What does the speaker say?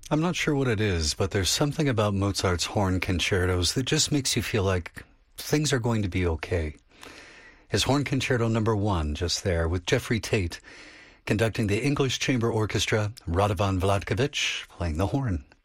I'm not sure what it is, but there's something about Mozart's horn concertos that just makes you feel like things are going to be okay. His Horn Concerto number 1 just there with Jeffrey Tate conducting the English Chamber Orchestra, Radovan Vlatkovich playing the horn.